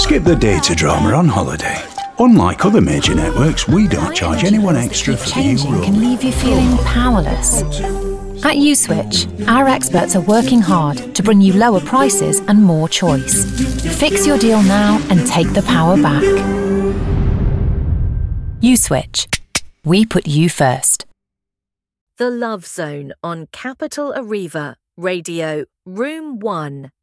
Skip the data drama on holiday. Unlike other major networks, we don't charge anyone extra for the new roaming. Can leave you feeling powerless. At Uswitch, our experts are working hard to bring you lower prices and more choice. Fix your deal now and take the power back. Uswitch. We put you first. The Love Zone on Capital Arriva, Radio Room 1.